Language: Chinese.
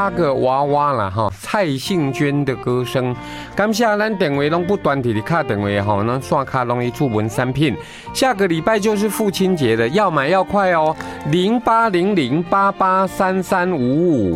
8个娃娃啦哈，蔡幸娟的歌声。感谢咱电话拢不断提的卡电话哈，咱刷卡容易出门产品。下个礼拜就是父亲节了，要买要快哦，0800883355。